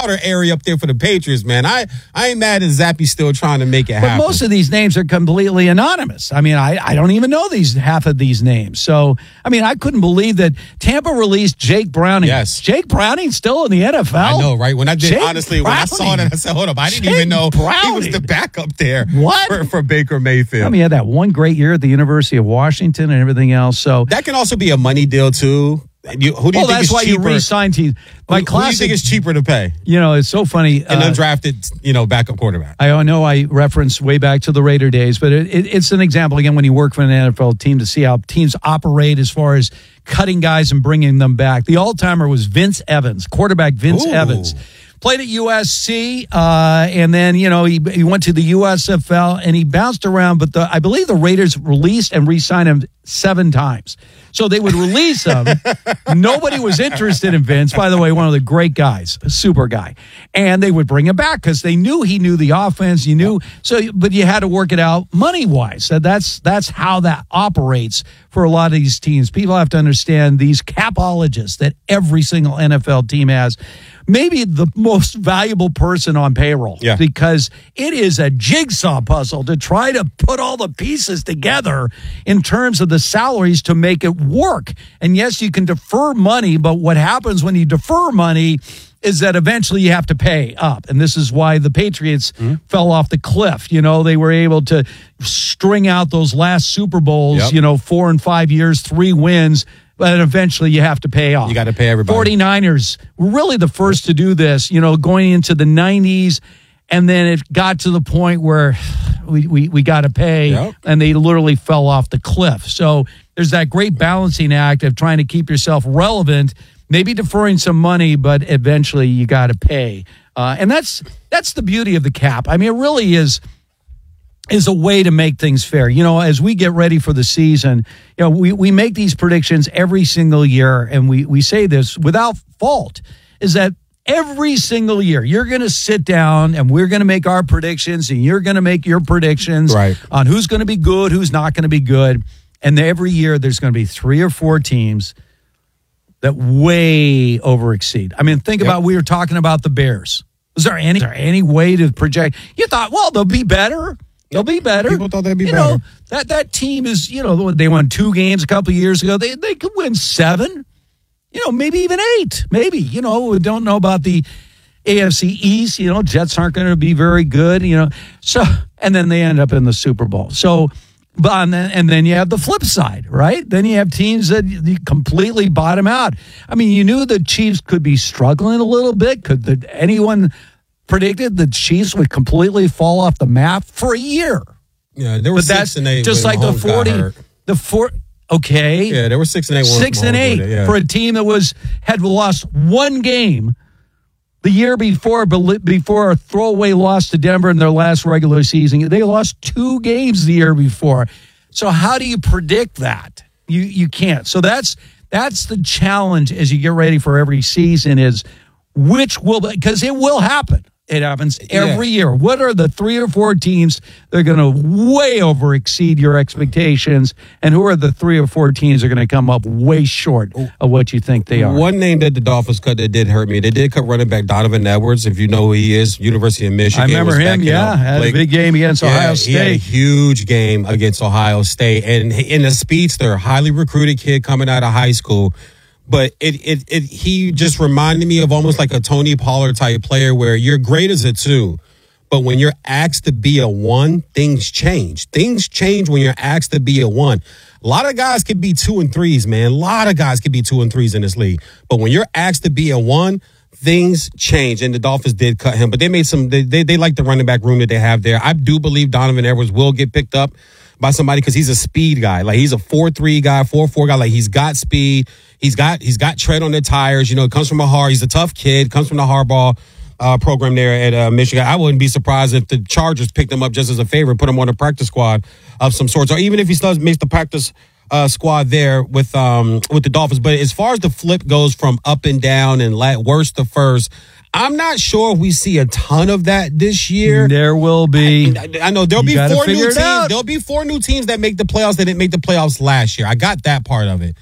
powder area up there for the Patriots, man. I ain't mad at Zappe still trying to make it happen. But most of these names are completely anonymous. I mean, I don't even know half of these names. So, I mean, I couldn't believe that Tampa released Jake Browning. Yes. Jake Browning's still in the NFL. I know, right? When I did, Jake honestly, when I saw that, I said, hold up, I didn't even know he was the backup there. What? For Baker Mayfield. I mean, he had that one great year at the University of Washington and everything else. So that can also be a money deal, too. Who do you think that's is why cheaper? you re-signed teams. Who do you think is cheaper to pay? You know, it's so funny. An undrafted, backup quarterback. I know I referenced way back to the Raider days, but it's an example, again, when you work for an NFL team to see how teams operate as far as cutting guys and bringing them back. The all-timer was Vince Evans, quarterback Vince Evans. Played at USC, and then, he went to the USFL, and he bounced around, but I believe the Raiders released and re-signed him 7 times. So they would release him. Nobody was interested in Vince. By the way, one of the great guys, a super guy. And they would bring him back because they knew he knew the offense. You knew, but you had to work it out money-wise. So that's how that operates for a lot of these teams. People have to understand these capologists that every single NFL team has. Maybe the most valuable person on payroll, because it is a jigsaw puzzle to try to put all the pieces together in terms of the salaries to make it work. And yes, you can defer money, but what happens when you defer money is that eventually you have to pay up. And this is why the Patriots fell off the cliff. They were able to string out those last Super Bowls, 4 and 5 years, 3 wins. But eventually you have to pay off. You got to pay everybody. 49ers were really the first to do this, going into the 90s. And then it got to the point where we got to pay, and they literally fell off the cliff. So there's that great balancing act of trying to keep yourself relevant, maybe deferring some money, but eventually you got to pay. And that's the beauty of the cap. I mean, it really is a way to make things fair. As we get ready for the season, we make these predictions every single year, and we say this without fault, is that every single year you're going to sit down and we're going to make our predictions, and you're going to make your predictions on who's going to be good, who's not going to be good. And every year there's going to be 3 or 4 teams that way overexceed. I mean, think about, we were talking about the Bears. Was there any way to project? You thought, well, they'll be better. They'll be better. People thought they'd be better. That team is, they won 2 games a couple of years ago. They could win 7, maybe even 8. Maybe, we don't know about the AFC East. Jets aren't going to be very good, So, and then they end up in the Super Bowl. So, and then you have the flip side, right? Then you have teams that completely bottom out. I mean, you knew the Chiefs could be struggling a little bit. Could anyone predicted the Chiefs would completely fall off the map for a year? Yeah, there were 6 and 8. Just like the 40. Okay. Yeah, there were 6 and 8. 6 and 8 for a team that had lost 1 game the year before a throwaway loss to Denver in their last regular season. They lost 2 games the year before. So how do you predict that? You can't. So that's the challenge as you get ready for every season, is because it will happen. It happens every year. What are the 3 or 4 teams that are going to way over exceed your expectations? And who are the 3 or 4 teams that are going to come up way short of what you think they are? One name that the Dolphins cut that did hurt me. They did cut running back Donovan Edwards, if you know who he is, University of Michigan. I remember him, had a big game against Ohio State. He had a huge game against Ohio State. And in a speedster, highly recruited kid coming out of high school. But he just reminded me of almost like a Tony Pollard type player, where you're great as a 2, but when you're asked to be a 1, things change. Things change when you're asked to be a 1. A lot of guys could be 2 and 3s, man. A lot of guys could be 2 and 3s in this league. But when you're asked to be a 1, things change. And the Dolphins did cut him, but they made they like the running back room that they have there. I do believe Donovan Edwards will get picked up by somebody because he's a speed guy. Like, he's a 4.3 guy, 4.4 guy. Like, he's got speed. He's got tread on the tires. Comes from he's a tough kid. Comes from the Harbaugh program there at Michigan. I wouldn't be surprised if the Chargers picked him up just as a favor and put him on a practice squad of some sort. Or even if he still makes the practice squad there with the Dolphins. But as far as the flip goes from up and down and worst to first, I'm not sure if we see a ton of that this year. There will be. I know there'll be 4 new teams. There'll be 4 new teams that make the playoffs that didn't make the playoffs last year. I got that part of it.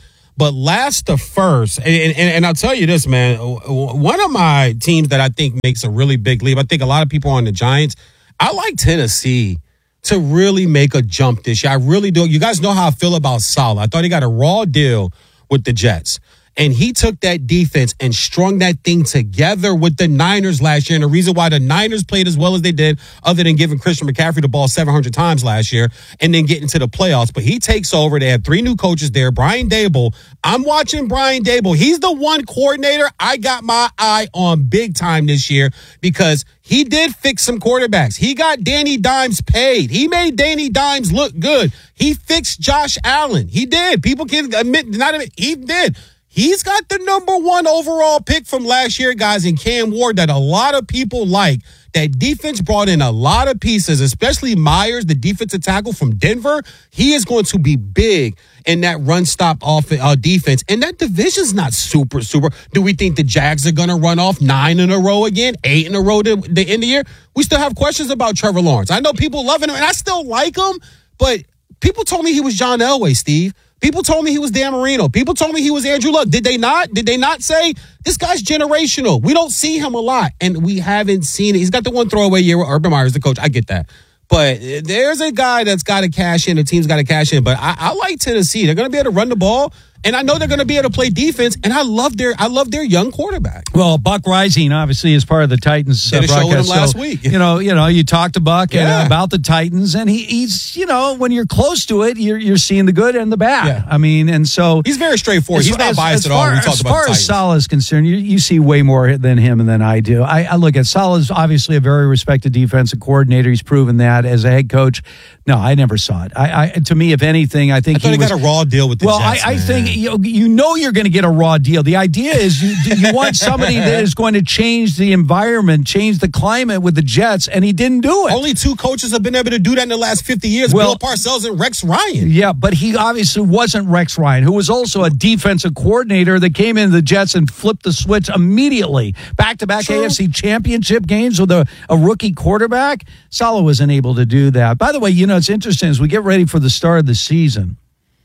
But last to first, and I'll tell you this, man, one of my teams that I think makes a really big leap, I think a lot of people on the Giants, I like Tennessee to really make a jump this year. I really do. You guys know how I feel about Saleh. I thought he got a raw deal with the Jets. And he took that defense and strung that thing together with the Niners last year. And the reason why the Niners played as well as they did, other than giving Christian McCaffrey the ball 700 times last year and then getting to the playoffs. But he takes over. They have 3 new coaches there. Brian Daboll. I'm watching Brian Daboll. He's the one coordinator I got my eye on big time this year because he did fix some quarterbacks. He got Danny Dimes paid. He made Danny Dimes look good. He fixed Josh Allen. He did. People can admit, he did. He's got the number 1 overall pick from last year, guys, in Cam Ward that a lot of people like. That defense brought in a lot of pieces, especially Myers, the defensive tackle from Denver. He is going to be big in that run-stop defense. And that division's not super. Do we think the Jags are going to run off 9 in a row again, 8 in a row to the end of the year? We still have questions about Trevor Lawrence. I know people loving him, and I still like him, but people told me he was John Elway, Steve. People told me he was Dan Marino. People told me he was Andrew Luck. Did they not? Did they not say this guy's generational? We don't see him a lot, and we haven't seen it. He's got the one throwaway year with Urban Meyer's the coach. I get that. But there's a guy that's got to cash in. The team's got to cash in. But I like Tennessee. They're going to be able to run the ball. And I know they're going to be able to play defense, and I love their young quarterback. Well, Buck Rising obviously is part of the Titans. Did a show with him last week. You know, you talked to Buck about the Titans, and he's when you're close to it, you're seeing the good and the bad. Yeah. I mean, and so he's very straightforward. He's not biased at all. As far as Saleh is concerned, you see way more than him and than I do. I look at Saleh's obviously a very respected defensive coordinator. He's proven that as a head coach. No, I never saw it. To me, if anything, I think he got a raw deal with the Jets. I think you're going to get a raw deal. The idea is you want somebody that is going to change the environment, change the climate with the Jets, and he didn't do it. Only 2 coaches have been able to do that in the last 50 years, Bill Parcells and Rex Ryan. Yeah, but he obviously wasn't Rex Ryan, who was also a defensive coordinator that came into the Jets and flipped the switch immediately. Back-to-back AFC championship games with a rookie quarterback. Saleh wasn't able to do that. By the way, it's interesting as we get ready for the start of the season.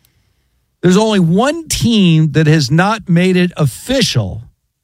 There's only one team that has not made it official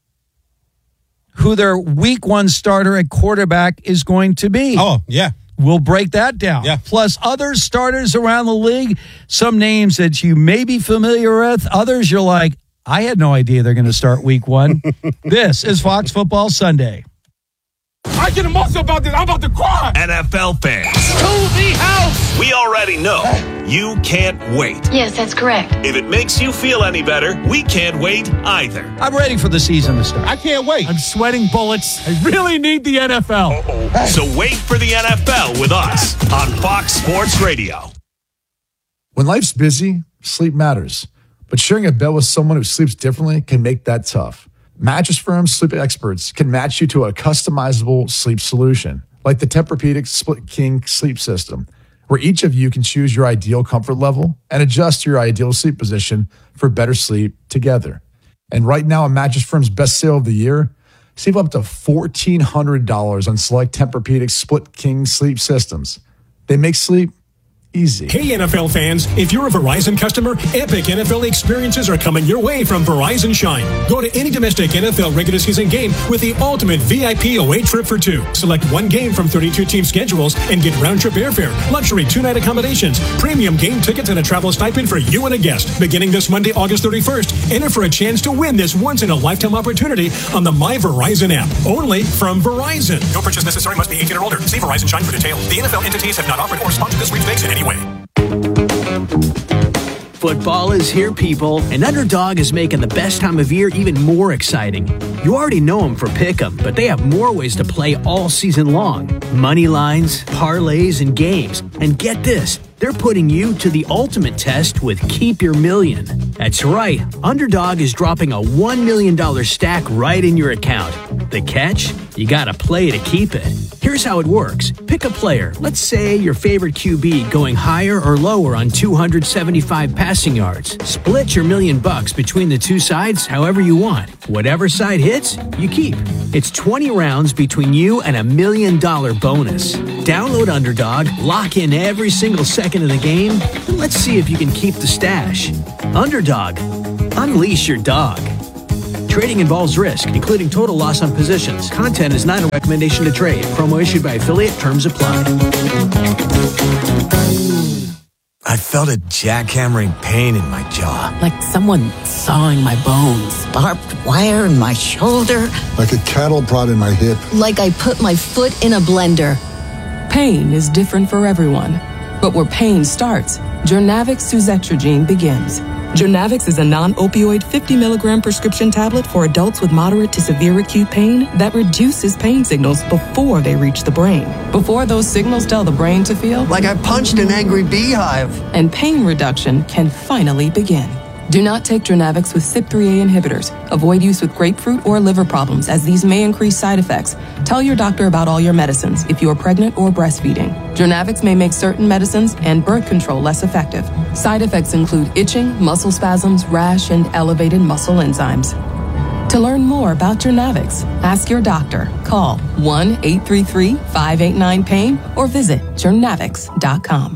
who their week 1 starter at quarterback is going to be. Oh, yeah. We'll break that down. Yeah. Plus other starters around the league, some names that you may be familiar with, others you're like, I had no idea they're going to start week 1. This is Fox Football Sunday. I get emotional about this. I'm about to cry. NFL fans. To the house. We already know you can't wait. Yes, that's correct. If it makes you feel any better, we can't wait either. I'm ready for the season to start. I can't wait. I'm sweating bullets. I really need the NFL. Uh-oh. So wait for the NFL with us on Fox Sports Radio. When life's busy, sleep matters. But sharing a bed with someone who sleeps differently can make that tough. Mattress Firm's sleep experts can match you to a customizable sleep solution, like the Tempur-Pedic Split King sleep system, where each of you can choose your ideal comfort level and adjust your ideal sleep position for better sleep together. And right now, on Mattress Firm's best sale of the year, save up to $1,400 on select Tempur-Pedic Split King sleep systems. They make sleep easy. Hey, NFL fans, if you're a Verizon customer, epic NFL experiences are coming your way from Verizon Shine. Go to any domestic NFL regular season game with the ultimate VIP away trip for 2. Select one game from 32 team schedules and get round-trip airfare, luxury 2-night accommodations, premium game tickets, and a travel stipend for you and a guest. Beginning this Monday, August 31st, enter for a chance to win this once-in-a-lifetime opportunity on the My Verizon app. Only from Verizon. No purchase necessary. Must be 18 or older. See Verizon Shine for details. The NFL entities have not offered or sponsored this sweepstakes in any way. Football is here, people, and Underdog is making the best time of year even more exciting. You already know them for Pick'em, but they have more ways to play all season long. Money lines, parlays, and games. And get this, they're putting you to the ultimate test with Keep Your Million. That's right, Underdog is dropping a $1 million stack right in your account. The catch? You gotta play to keep it. Here's how it works. Pick a player, let's say your favorite QB, going higher or lower on 275 passing yards. Split your $1 million between the two sides however you want. Whatever side hits, you keep. It's 20 rounds between you and $1 million bonus. Download Underdog, lock in every single second of the game, and let's see if you can keep the stash. Underdog. unleash your dog. Trading involves risk, including total loss on positions. Content is not a recommendation to trade. Promo issued by affiliate. Terms apply. I felt a jackhammering pain in my jaw. Like someone sawing my bones. Barbed wire in my shoulder. Like a cattle prod in my hip. Like I put my foot in a blender. Pain is different for everyone. But where pain starts, Journavx suzetrigine begins. Journavx is a non-opioid 50 milligram prescription tablet for adults with moderate to severe acute pain that reduces pain signals before they reach the brain. Before those signals tell the brain to feel like I punched an angry beehive. And pain reduction can finally begin. Do not take Journavx with CYP3A inhibitors. Avoid use with grapefruit or liver problems, as these may increase side effects. Tell your doctor about all your medicines if you are pregnant or breastfeeding. Journavx may make certain medicines and birth control less effective. Side effects include itching, muscle spasms, rash, and elevated muscle enzymes. To learn more about Journavx, ask your doctor. Call 1-833-589-PAIN or visit journavx.com.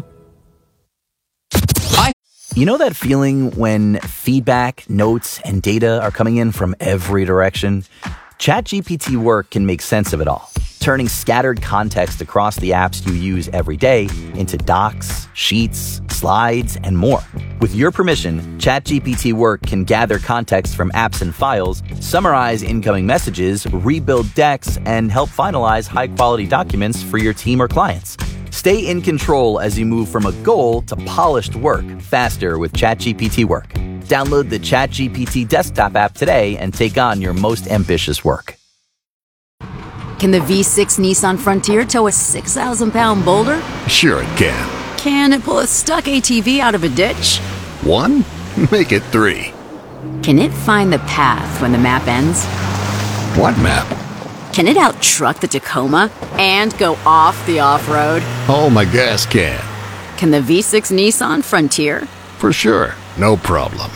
You know that feeling when feedback, notes, and data are coming in from every direction? ChatGPT Work can make sense of it all, turning scattered context across the apps you use every day into docs, sheets, slides, and more. With your permission, ChatGPT Work can gather context from apps and files, summarize incoming messages, rebuild decks, and help finalize high-quality documents for your team or clients. Stay in control as you move from a goal to polished work faster with ChatGPT Work. Download the ChatGPT desktop app today and take on your most ambitious work. Can the V6 Nissan Frontier tow a 6,000-pound boulder? Sure it can. Can it pull a stuck ATV out of a ditch? 1? Make it 3. Can it find the path when the map ends? What map? Can it out-truck the Tacoma and go off the off-road? Oh, my gas can. Can the V6 Nissan Frontier? For sure. No problem.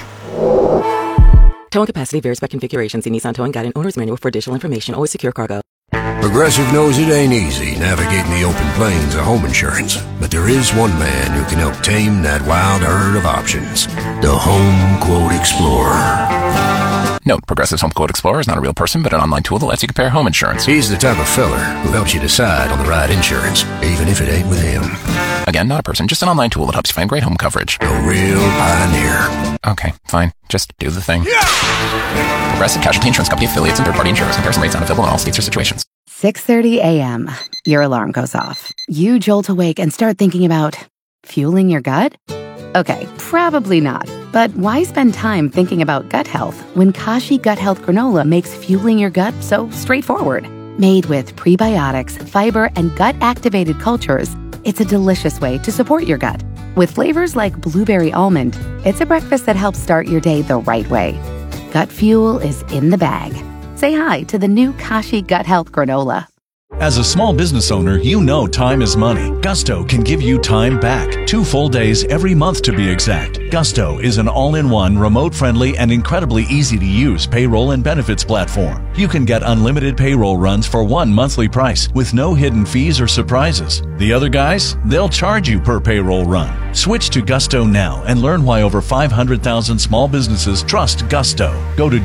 Towing capacity varies by configuration. See Nissan Towing Guide and Owner's Manual for additional information. Always secure cargo. Progressive knows it ain't easy navigating the open plains of home insurance, but there is one man who can help tame that wild herd of options. The Home Quote Explorer. Note, Progressive's Home Quote Explorer is not a real person, but an online tool that lets you compare home insurance. He's the type of feller who helps you decide on the right insurance, even if it ain't with him. Again, not a person, just an online tool that helps you find great home coverage. A real pioneer. Okay, fine. Just do the thing. Yeah! Progressive Casualty Insurance Company affiliates and third-party insurers. Comparison rates not available in all states or situations. 6:30 a.m. Your alarm goes off. You jolt awake and start thinking about fueling your gut? Okay, probably not. But why spend time thinking about gut health when Kashi Gut Health Granola makes fueling your gut so straightforward? Made with prebiotics, fiber, and gut-activated cultures, it's a delicious way to support your gut. With flavors like blueberry almond, it's a breakfast that helps start your day the right way. Gut fuel is in the bag. Say hi to the new Kashi Gut Health Granola. As a small business owner, you know time is money. Gusto can give you time back. 2 full days every month to be exact. Gusto is an all-in-one, remote-friendly, and incredibly easy-to-use payroll and benefits platform. You can get unlimited payroll runs for one monthly price with no hidden fees or surprises. The other guys, they'll charge you per payroll run. Switch to Gusto now and learn why over 500,000 small businesses trust Gusto. Go to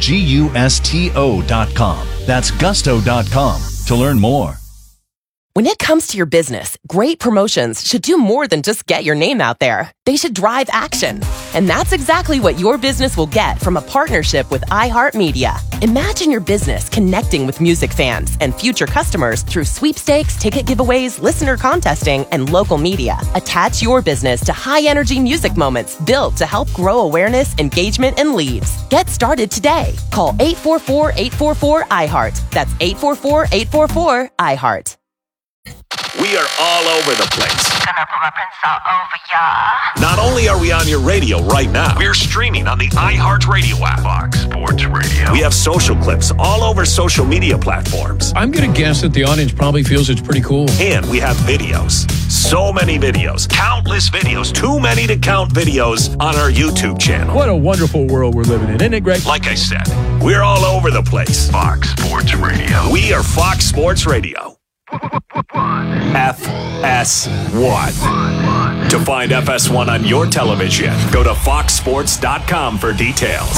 GUSTO.com. That's Gusto.com to learn more. When it comes to your business, great promotions should do more than just get your name out there. They should drive action. And that's exactly what your business will get from a partnership with iHeartMedia. Imagine your business connecting with music fans and future customers through sweepstakes, ticket giveaways, listener contesting, and local media. Attach your business to high-energy music moments built to help grow awareness, engagement, and leads. Get started today. Call 844-844-iHeart. That's 844-844-iHeart. We are all over the place. Gonna put my prints all over ya. Not only are we on your radio right now, we're streaming on the iHeartRadio app. Fox Sports Radio. We have social clips all over social media platforms. I'm gonna guess that the audience probably feels it's pretty cool. And we have videos. So many videos. Countless videos. Too many to count videos on our YouTube channel. What a wonderful world we're living in, isn't it, Greg? Like I said, we're all over the place. Fox Sports Radio. We are Fox Sports Radio. FS1. To find FS1 on your television, go to foxsports.com for details.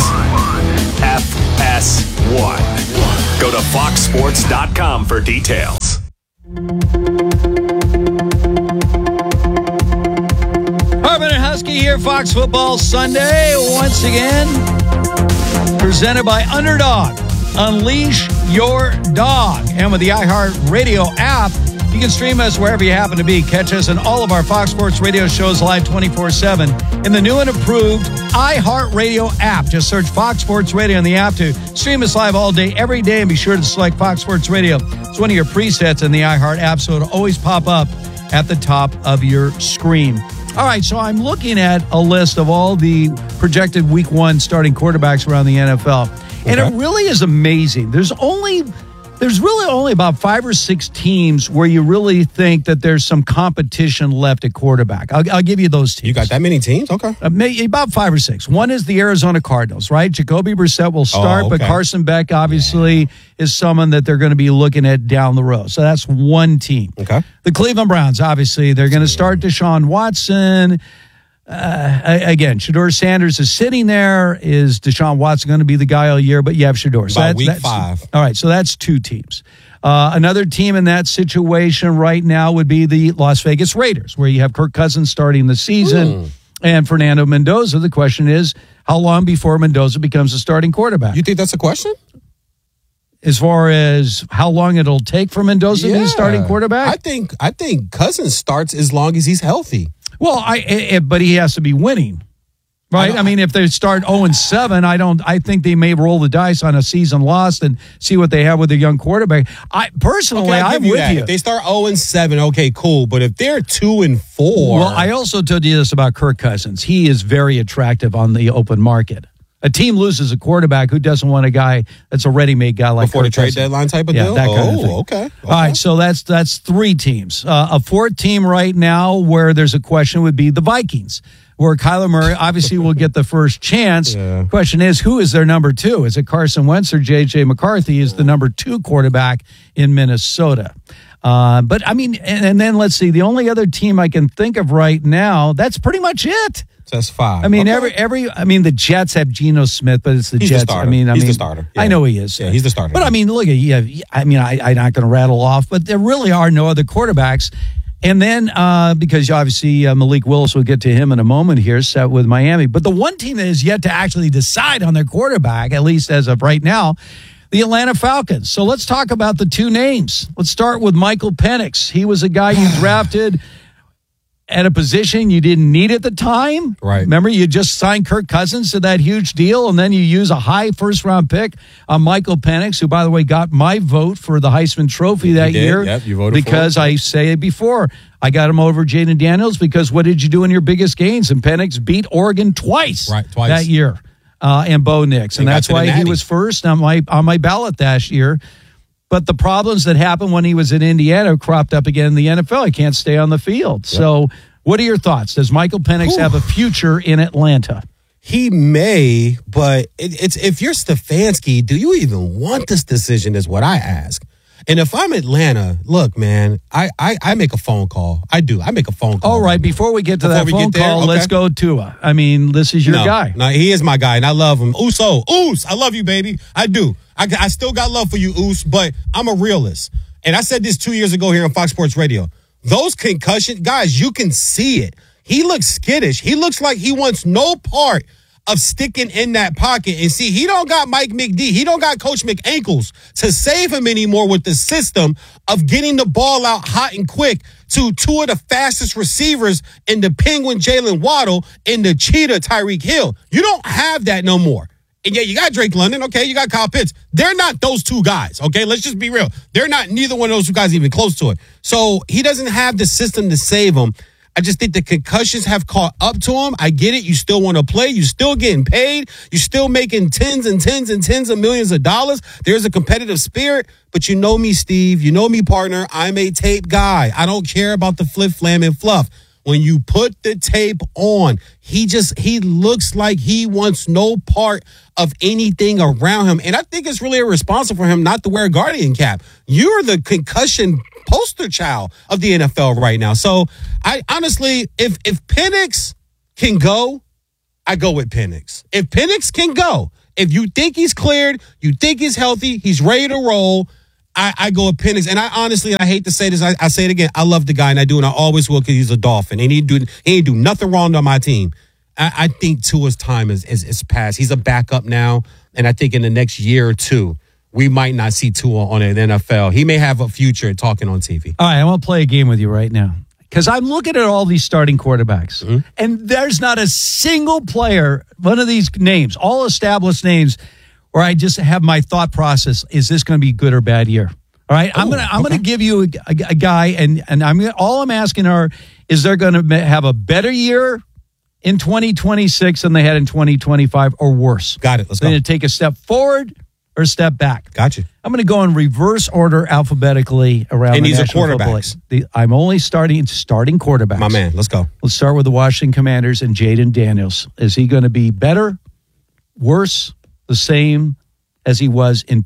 FS1. Go to foxsports.com for details. Hartman and Husky here, Fox Football Sunday, once again, presented by Underdog. Unleash your dog. And with the iHeartRadio app, you can stream us wherever you happen to be. Catch us in all of our Fox Sports Radio shows live 24/7 in the new and improved iHeartRadio app. Just search Fox Sports Radio in the app to stream us live all day, every day, and be sure to select Fox Sports Radio. It's one of your presets in the iHeart app, so it'll always pop up at the top of your screen. All right, so I'm looking at a list of all the projected Week 1 starting quarterbacks around the NFL. And it really is amazing. There's really only about 5 or 6 teams where you really think that there's some competition left at quarterback. I'll give you those teams. You got that many teams? Okay. About 5 or 6. One is the Arizona Cardinals, right? Jacoby Brissett will start, but Carson Beck obviously is someone that they're going to be looking at down the road. So that's one team. Okay. The Cleveland Browns, obviously, they're going to start Deshaun Watson. Again, Shedeur Sanders is sitting there. Is Deshaun Watson going to be the guy all year? But you have Shedeur. So week 5. All right, so that's 2 teams. Another team in that situation right now would be the Las Vegas Raiders, where you have Kirk Cousins starting the season and Fernando Mendoza. The question is, how long before Mendoza becomes a starting quarterback? You think that's a question? As far as how long it'll take for Mendoza to be a starting quarterback? I think Cousins starts as long as he's healthy. Well, but he has to be winning, right? I mean, if they start 0-7, I think they may roll the dice on a season lost and see what they have with a young quarterback. I'm with you. If they start 0-7, okay, cool. But if they're 2-4, well, I also told you this about Kirk Cousins. He is very attractive on the open market. A team loses a quarterback who doesn't want a guy that's a ready-made guy like before Kirk the trade Cousins. deadline type of deal. That kind of thing. Okay. All right, so that's 3 teams. A 4th team right now where there's a question would be the Vikings, where Kyler Murray obviously will get the first chance. Question is, who is their number 2? Is it Carson Wentz or J.J. McCarthy is the number 2 quarterback in Minnesota? But I mean, and then let's see, the only other team I can think of right now, that's pretty much it. So that's 5. I mean, the Jets have Geno Smith, but it's the he's Jets. The starter. He's the starter. Yeah. I know he is. Yeah, he's the starter. But I mean, look at I'm not going to rattle off, but there really are no other quarterbacks. And then because obviously Malik Willis, will get to him in a moment here, set with Miami. But the one team that is yet to actually decide on their quarterback, at least as of right now, the Atlanta Falcons. So let's talk about the 2 names. Let's start with Michael Penix. He was a guy you drafted at a position you didn't need at the time. Right. Remember, you just signed Kirk Cousins to that huge deal, and then you use a high first-round pick on Michael Penix, who, by the way, got my vote for the Heisman Trophy that year. Yep, you voted because for it. I say it before. I got him over Jaden Daniels because what did you do in your biggest games? And Penix beat Oregon twice that year, and Bo Nix. And that's why he was first on my ballot that year. But the problems that happened when he was in Indiana cropped up again in the NFL. He can't stay on the field. Yep. So what are your thoughts? Does Michael Penix have a future in Atlanta? He may, but it's if you're Stefanski, do you even want this decision is what I ask. And if I'm Atlanta, look, man, I make a phone call. I do. I make a phone call. All right, before we get to that phone call, let's go Tua. I mean, this is your guy. No, he is my guy, and I love him. Oos, I love you, baby. I do. I still got love for you, Oos, but I'm a realist. And I said this 2 years ago here on Fox Sports Radio. Those concussions, guys, you can see it. He looks skittish. He looks like he wants no part of sticking in that pocket. And see, he don't got Mike McD. He don't got Coach McAnkles to save him anymore with the system of getting the ball out hot and quick to 2 of the fastest receivers in the Penguin, Jalen Waddle, and the Cheetah, Tyreek Hill. You don't have that no more. And yeah, you got Drake London. Okay, you got Kyle Pitts. They're not those 2 guys. Okay, let's just be real. They're not neither one of those 2 guys even close to it. So he doesn't have the system to save him. I just think the concussions have caught up to him. I get it. You still want to play. You still getting paid. You're still making tens and tens and tens of millions of dollars. There's a competitive spirit. But you know me, Steve. You know me, partner. I'm a tape guy. I don't care about the flip, flam, and fluff. When you put the tape on, he looks like he wants no part of anything around him. And I think it's really irresponsible for him not to wear a Guardian cap. You're the concussion poster child of the NFL right now. So I honestly, if Penix can go, I go with Penix. If Penix can go, if you think he's cleared, you think he's healthy, he's ready to roll, I go with Penix. And I honestly, I hate to say this, I say it again, I love the guy, and I do, and I always will, because he's a Dolphin. And he ain't do nothing wrong on my team. I think Tua's time is past. He's a backup now, and I think in the next year or two, we might not see Tua on an NFL. He may have a future talking on TV. All right, I want to play a game with you right now, because I'm looking at all these starting quarterbacks, and there's not a single player, one of these names, all established names, where I just have my thought process: is this going to be a good or bad year? All right, I'm gonna give you a guy, and all I'm asking are, is they're going to have a better year in 2026 than they had in 2025, or worse? Got it. Let's go. They're going to take a step forward or step back. Gotcha. I'm going to go in reverse order alphabetically around. And the these are National quarterbacks. I'm only starting quarterbacks. My man, let's go. Let's start with the Washington Commanders and Jaden Daniels. Is he going to be better, worse, the same as he was in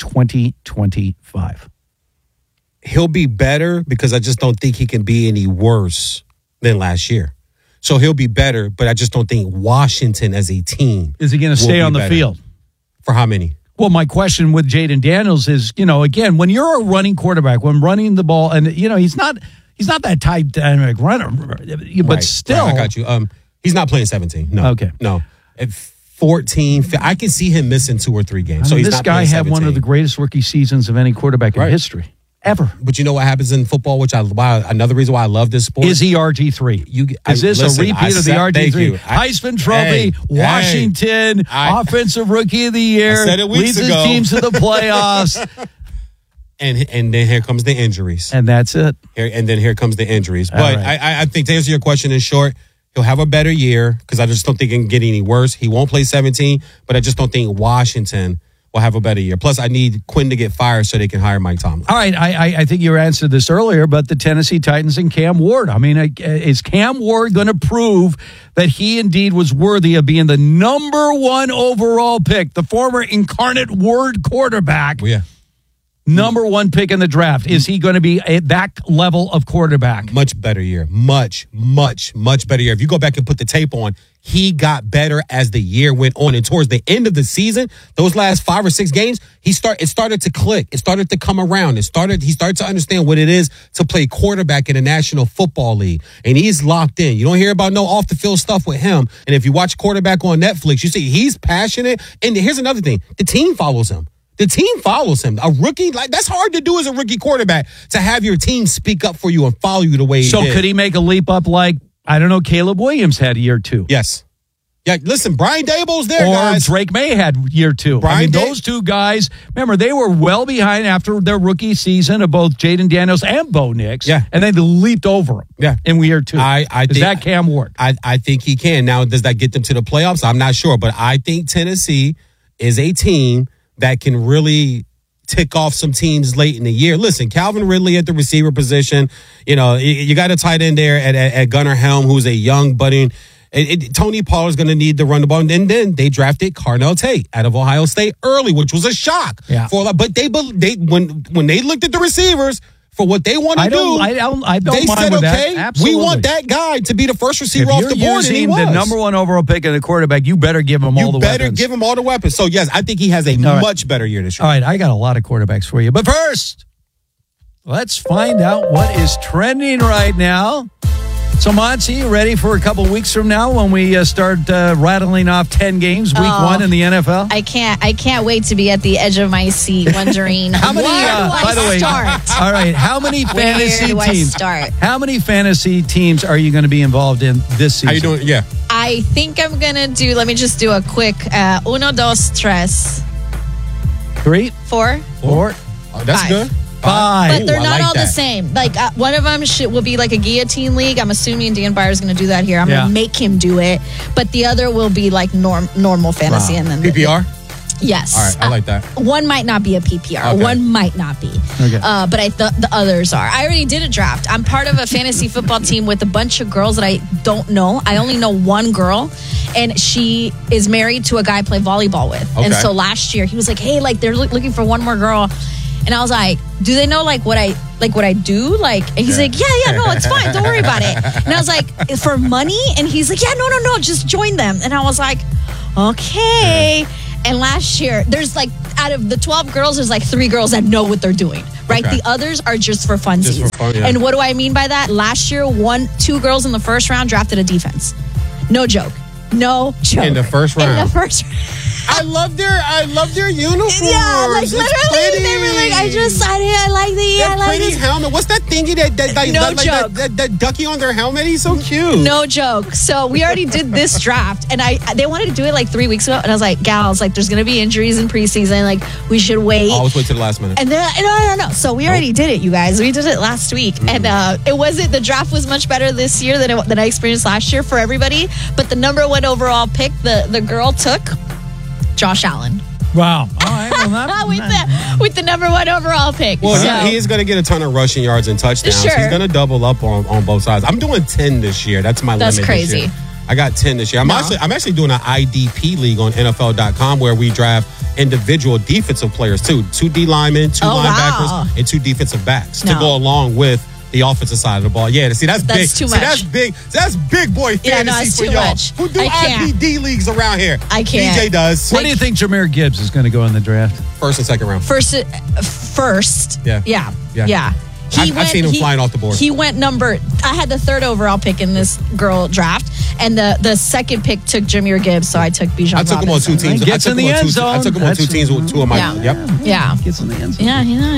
2025? He'll be better, because I just don't think he can be any worse than last year. So he'll be better, but I just don't think Washington as a team. Is he going to stay on the field? For how many? Well, my question with Jaden Daniels is, again, when you're a running quarterback, when running the ball, and he's not that tight dynamic runner, but still, I got you. He's not playing 17. No. Okay. No. At 14, I can see him missing 2 or 3 games. So he's this not guy playing had 17. one of the greatest rookie seasons of any quarterback in history. Ever. But you know what happens in football, another reason why I love this sport? Is he RG3? Is this a repeat of the RG3? Heisman Trophy, Washington, Offensive Rookie of the Year, I said it weeks leads ago. his teams to the playoffs. And then here comes the injuries. And that's it. Here comes the injuries. But right. I think, to answer your question in short, he'll have a better year, because I just don't think it can get any worse. He won't play 17, but I just don't think Washington will have a better year. Plus, I need Quinn to get fired so they can hire Mike Tomlin. All right, I think you answered this earlier, but the Tennessee Titans and Cam Ward. I mean, is Cam Ward going to prove that he indeed was worthy of being the number 1 overall pick, the former Incarnate Word quarterback? Yeah. Number 1 pick in the draft. Is he going to be at that level of quarterback? Much better year. Much, much, much better year. If you go back and put the tape on, he got better as the year went on. And towards the end of the season, those last 5 or 6 games, it started to click. It started to come around. He started to understand what it is to play quarterback in the National Football League. And he's locked in. You don't hear about no off-the-field stuff with him. And if you watch quarterback on Netflix, you see he's passionate. And here's another thing. The team follows him. The team follows him. A rookie, that's hard to do as a rookie quarterback, to have your team speak up for you and follow you the way he did. So could he make a leap up like, I don't know, Caleb Williams had year 2? Yes. Yeah, listen, Brian Daboll's there, or guys. Drake May had year 2. Those two guys, remember, they were well behind after their rookie season of both Jaden Daniels and Bo Nix. Yeah. And they leaped over him in year 2. Is that Cam Ward? I think he can. Now, does that get them to the playoffs? I'm not sure. But I think Tennessee is a team that can really tick off some teams late in the year. Listen, Calvin Ridley at the receiver position. You got a tight end there at Gunnar Helm, who's a young, budding. Tony Pollard's going to need to run the ball. And then they drafted Carnell Tate out of Ohio State early, which was a shock. Yeah. But when they looked at the receivers for what they want to do, I don't they mind said, with okay, that. we want that guy to be the first receiver off the board. And he was. The number 1 overall pick of the quarterback, you better give him all the weapons. You better give him all the weapons. So, yes, I think he has a much better year this year. All right, I got a lot of quarterbacks for you. But first, let's find out what is trending right now. So, Monty, you ready for a couple weeks from now when we start rattling off 10 games, week 1 in the NFL? I can't wait to be at the edge of my seat wondering how many, where do by the way, start? All right, how many fantasy Where do I teams? start? How many fantasy teams are you going to be involved in this season? How you doing? Yeah. I think I'm going to do, let me just do a quick 1, 2, 3. 3, 4. 4. Oh, that's 5. good. 5. But they're I not like all that. the same. Like one of them will be like a guillotine league. I'm assuming Dan Byers is going to do that here. I'm going to make him do it. But the other will be like normal fantasy. And then PPR? Yes. All right, I like that. One might not be a PPR. Okay. One might not be. Okay. But I thought the others are. I already did a draft. I'm part of a fantasy football team with a bunch of girls that I don't know. I only know one girl, and she is married to a guy I play volleyball with. Okay. And so last year, he was like, hey, like they're looking for one more girl. And I was like, do they know like what I do? Like, and he's like, yeah, no, it's fine. Don't worry about it. And I was like, for money? And he's like, yeah, no, just join them. And I was like, okay. And last year, there's like, out of the 12 girls, there's like 3 girls that know what they're doing, right? Okay. The others are just for funsies. Just for fun, yeah. And what do I mean by that? Last year, 2 girls in the first round drafted a defense. No joke. No joke. In the first round. In the first round. I love their uniforms. Yeah, like literally, they were like, I like the pretty helmet. What's that thingy that ducky on their helmet? He's so cute. No joke. So we already did this draft, and they wanted to do it like 3 weeks ago, and I was like, gals, like there's gonna be injuries in preseason, like we should wait. Always wait to the last minute. And then no. So we already did it, you guys. We did it last week, and the draft was much better this year than I experienced last year for everybody. But the number 1 overall pick, the girl took Josh Allen. Wow. All right. With the number 1 overall pick. Well, he is going to get a ton of rushing yards and touchdowns. Sure. He's going to double up on both sides. I'm doing 10 this year. That's my limit. That's crazy. This year. I got 10 this year. I'm actually doing an IDP league on NFL.com where we draft individual defensive players too. 2 D linemen, 2 linebackers, and 2 defensive backs to go along with the offensive side of the ball. Yeah, see, that's big. Too much. See, that's big. That's big boy fantasy for y'all. Much. Who do IBD leagues around here? I can't. DJ does. Where do you think Jahmyr Gibbs is going to go in the draft? First and second round. First. Yeah. I've seen him flying off the board. He went I had the 3rd overall pick in this girl draft, and the second pick took Jahmyr Gibbs, so I took Bijan Robinson. I took him on 2 teams. Gets in the end zone. I took him on 2 teams with 2 of my. Yeah. Gets in the end zone.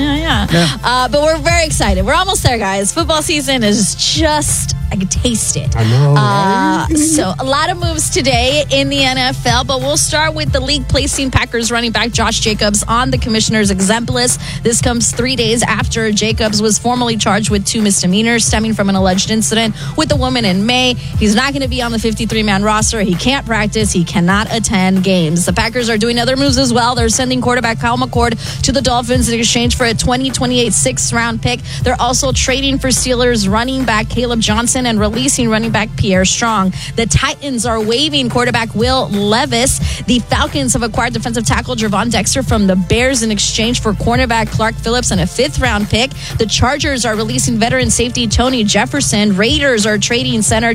Yeah. But we're very excited. We're almost there, guys. Football season is just, I can taste it. I know. Right? So a lot of moves today in the NFL, but we'll start with the league placing Packers running back Josh Jacobs on the commissioner's exempt list. This comes 3 days after Jacobs was formally charged with 2 misdemeanors stemming from an alleged incident with a woman in May. He's not going to be on the 53-man roster. He can't practice. He cannot attend games. The Packers are doing other moves as well. They're sending quarterback Kyle McCord to the Dolphins in exchange for a 2028 6th-round pick. They're also trading for Steelers running back Caleb Johnson and releasing running back Pierre Strong. The Titans are waiving quarterback Will Levis. The Falcons have acquired defensive tackle Javon Dexter from the Bears in exchange for cornerback Clark Phillips and a 5th-round pick. The Chargers are releasing veteran safety Tony Jefferson. Raiders are trading center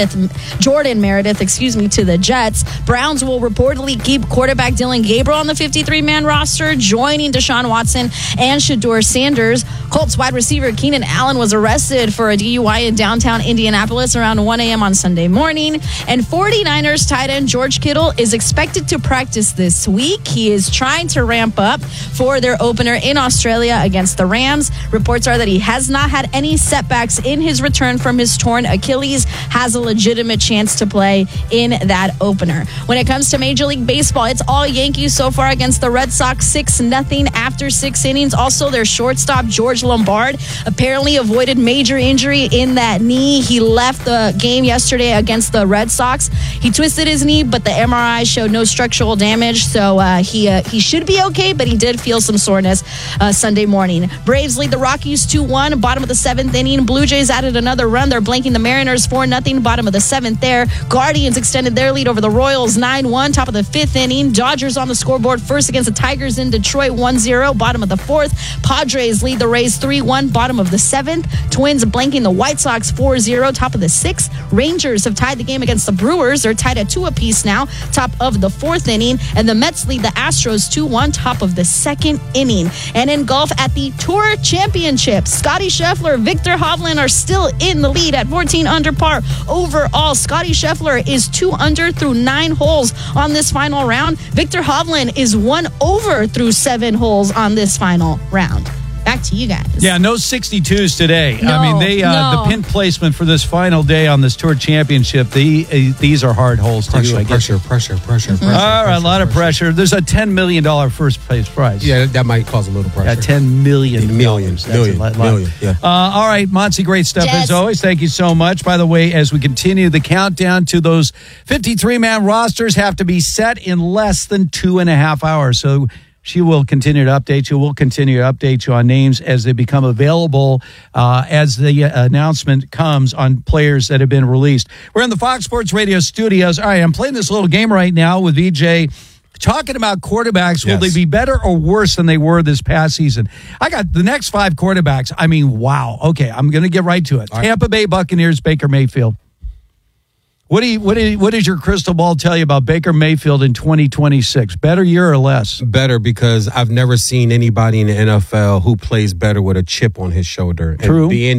Jordan Meredith, to the Jets. Browns will reportedly keep quarterback Dylan Gabriel on the 53-man roster, joining Deshaun Watson and Shedeur Sanders. Colts wide receiver Keenan Allen was arrested for a DUI in downtown Indianapolis around 1 a.m. on Sunday morning. And 49ers tight end George Kittle is expected to practice this week. He is trying to ramp up for their opener in Australia against the Rams. Reports are that he has not had any setbacks in his return from his torn Achilles, has a legitimate chance to play in that opener. When it comes to Major League Baseball, it's all Yankees so far against the Red Sox, 6-0 after 6 innings. Also, their shortstop, George Lombard, apparently avoided major injury in that knee. He left the game yesterday against the Red Sox. He twisted his knee, but the MRI showed no structural damage, so he should be okay, but he did feel some soreness Sunday morning. Braves lead the Rockies 2-1, bottom of the 7th inning. Blue Jays added another run. They're blanking the Mariners 4-0, bottom of the 7th there. Guardians extended their lead over the Royals 9-1, top of the 5th inning. Dodgers on the scoreboard first against the Tigers in Detroit 1-0, bottom of the 4th. Padres lead the Rays 3-1, bottom of the 7th. Twins blanking the White Sox 4-0, top of the 6th. Rangers have tied the game against the Brewers. They're tied at 2 apiece now, top of the 4th inning. And the Mets lead the Astros 2-1, top of the 2nd inning. And in golf at the Tour Championship, Scottie Scheffler, Victor Hovland are still in the lead at 14 under par. Overall, Scottie Scheffler is 2 under through 9 holes on this final round. Victor Hovland is 1 over through 7 holes on this final round. Back to you guys. Yeah, no 62s today. No, I mean, the pin placement for this final day on this Tour Championship, these are hard holes to do. Pressure. All right, a lot of pressure. There's a $10 million first place prize. Yeah, that might cause a little pressure. $10 million. Million. Yeah. All right, Monty, great stuff as always. Thank you so much. By the way, as we continue the countdown to those 53-man rosters have to be set in less than 2.5 hours. So she will continue to update you. We'll continue to update you on names as they become available as the announcement comes on players that have been released. We're in the Fox Sports Radio studios. All right, I'm playing this little game right now with VJ talking about quarterbacks, will Yes. they be better or worse than they were this past season? I got the next 5 quarterbacks. I mean, wow. Okay, I'm going to get right to it. All right. Tampa Bay Buccaneers, Baker Mayfield. What does your crystal ball tell you about Baker Mayfield in 2026? Better year or less? Better, because I've never seen anybody in the NFL who plays better with a chip on his shoulder. True. And being